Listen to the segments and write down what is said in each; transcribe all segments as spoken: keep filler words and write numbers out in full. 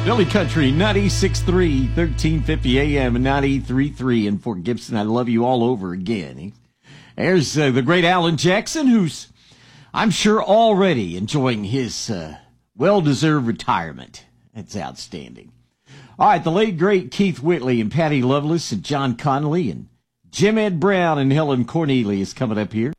Billy Country, ninety-six point three, thirteen fifty A M and ninety-three point three in Fort Gibson. I love you all over again. There's uh, the great Alan Jackson, who's, I'm sure, already enjoying his uh, well-deserved retirement. That's outstanding. All right, the late, great Keith Whitley and Patty Loveless and John Connolly and Jim Ed Brown and Helen Cornelius coming up here.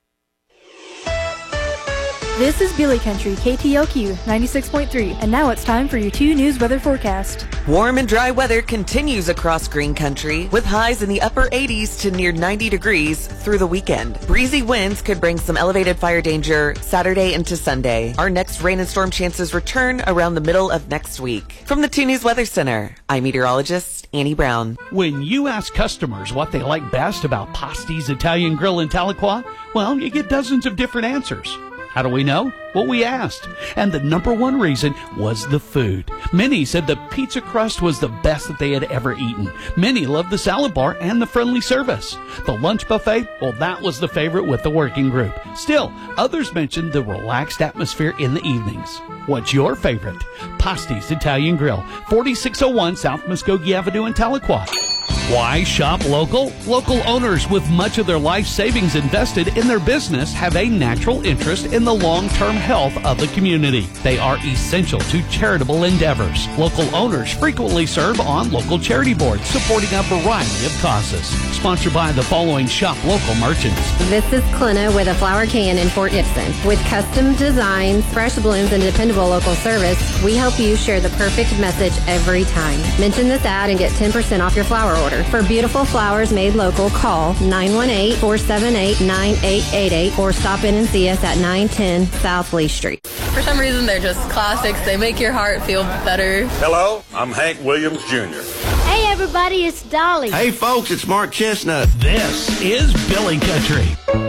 This is Billy Country, K T L Q ninety-six point three, and now it's time for your two news weather forecast. Warm and dry weather continues across Green Country, with highs in the upper eighties to near ninety degrees through the weekend. Breezy winds could bring some elevated fire danger Saturday into Sunday. Our next rain and storm chances return around the middle of next week. From the two News Weather Center, I'm meteorologist Annie Brown. When you ask customers what they like best about Pasti's Italian Grill in Tahlequah, well, you get dozens of different answers. How do we know? Well, we asked. And the number one reason was the food. Many said the pizza crust was the best that they had ever eaten. Many loved the salad bar and the friendly service. The lunch buffet, well, that was the favorite with the working group. Still, others mentioned the relaxed atmosphere in the evenings. What's your favorite? Pasti's Italian Grill, forty-six oh one South Muskogee Avenue in Tahlequah. Why shop local? Local owners with much of their life savings invested in their business have a natural interest in the long-term health of the community. They are essential to charitable endeavors. Local owners frequently serve on local charity boards supporting a variety of causes. Sponsored by the following shop local merchants. This is Clina with a flower can in Fort Gibson. With custom designs, fresh blooms, and dependable local service, we help you share the perfect message every time. Mention this ad and get ten percent off your flower order. For beautiful flowers made local, call nine one eight, four seven eight, nine eight eight eight or stop in and see us at nine ten South Lee Street. For some reason, they're just classics. They make your heart feel better. Hello, I'm Hank Williams Junior Hey, everybody, it's Dolly. Hey, folks, it's Mark Chestnut. This is Billy Country.